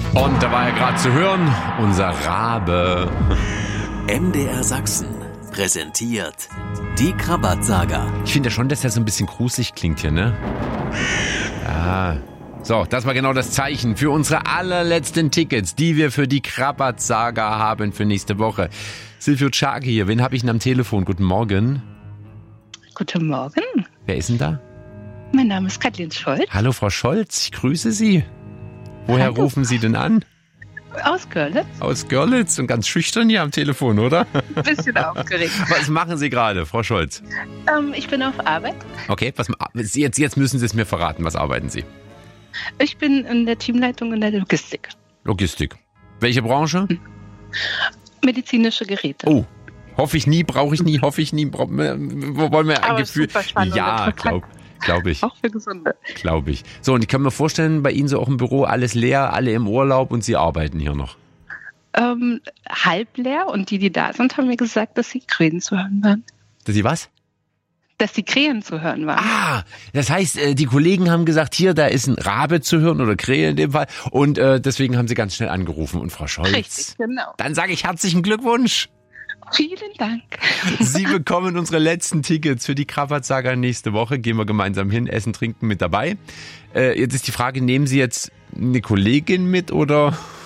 Und da war ja gerade zu hören, unser Rabe. MDR Sachsen präsentiert die Krabat-Saga. Ich finde ja schon, dass er so ein bisschen gruselig klingt hier, ne? Ja. So, das war genau das Zeichen für unsere allerletzten Tickets, die wir für die Krabat-Saga haben für nächste Woche. Silvio Czagi hier, wen habe ich denn am Telefon? Guten Morgen. Guten Morgen. Wer ist denn da? Mein Name ist Kathleen Scholz. Hallo Frau Scholz, ich grüße Sie. Woher Hallo. rufen Sie denn an? Aus Görlitz. Aus Görlitz und ganz schüchtern hier am Telefon, oder? Ein bisschen aufgeregt. Was machen Sie gerade, Frau Scholz? Ich bin auf Arbeit. Okay, jetzt müssen Sie es mir verraten. Was arbeiten Sie? Ich bin in der Teamleitung in der Logistik. Logistik. Welche Branche? Medizinische Geräte. Oh, hoffe ich nie, brauche ich nie, hoffe ich nie. Wollen wir ein Aber Gefühl? super spannend. Ja, glaube ich. Auch für Gesunde. Glaube ich. So, und ich kann mir vorstellen, bei Ihnen so auch im Büro alles leer, alle im Urlaub und Sie arbeiten hier noch. Halb leer und die da sind, haben mir gesagt, dass sie Krähen zu hören waren. Dass Sie was? Dass die Krähen zu hören waren. Ah, das heißt, die Kollegen haben gesagt, hier, da ist ein Rabe zu hören oder Krähe in dem Fall. Und deswegen haben Sie ganz schnell angerufen. Und Frau Scholz, Richtig, genau. dann sage ich herzlichen Glückwunsch. Vielen Dank. Sie bekommen unsere letzten Tickets für die Krabat-Saga nächste Woche. Gehen wir gemeinsam hin, essen, trinken mit dabei. Jetzt ist die Frage, nehmen Sie jetzt eine Kollegin mit oder...